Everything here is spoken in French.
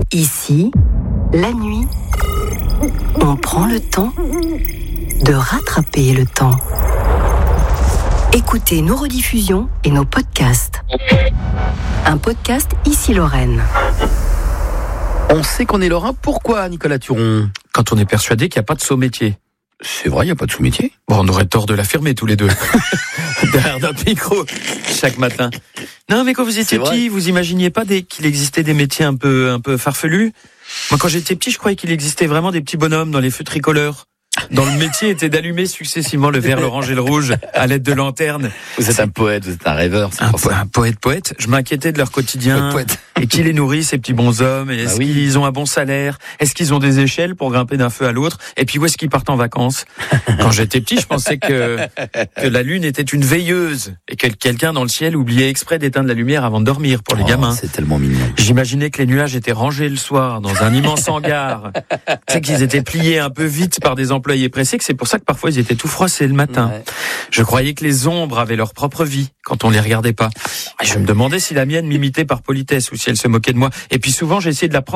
Ici, la nuit, on prend le temps de rattraper le temps. Écoutez nos rediffusions et nos podcasts. Un podcast Ici Lorraine. On sait qu'on est lorrain, pourquoi, Nicolas Turon ? Quand on est persuadé qu'il n'y a pas de sous-métier. C'est vrai, il n'y a pas de sous-métier. Bon, on aurait tort de l'affirmer tous les deux. Derrière notre micro, chaque matin. Non, mais quand vous étiez petit, vous imaginiez pas qu'il existait des métiers un peu farfelus ? Moi, quand j'étais petit, je croyais qu'il existait vraiment des petits bonhommes dans les feux tricolores. Dont le métier était d'allumer successivement le vert, l'orange et le rouge à l'aide de lanternes. Vous êtes un poète, vous êtes un rêveur. Un poète. Je m'inquiétais de leur quotidien. Et qui les nourrit, ces petits bonshommes? Et est-ce qu'ils ont un bon salaire? Est-ce qu'ils ont des échelles pour grimper d'un feu à l'autre? Et puis où est-ce qu'ils partent en vacances? Quand j'étais petit, je pensais que la lune était une veilleuse et que quelqu'un dans le ciel oubliait exprès d'éteindre la lumière avant de dormir pour les gamins. C'est tellement mignon. J'imaginais que les nuages étaient rangés le soir dans un immense hangar. Tu sais qu'ils étaient pliés un peu vite par des employés pressés, que c'est pour ça que parfois ils étaient tout froissés le matin. Ouais. Je croyais que les ombres avaient leur propre vie quand on les regardait pas. Je me demandais si la mienne m'imitait par politesse ou si elle se moquait de moi. Et puis souvent j'ai essayé de la prendre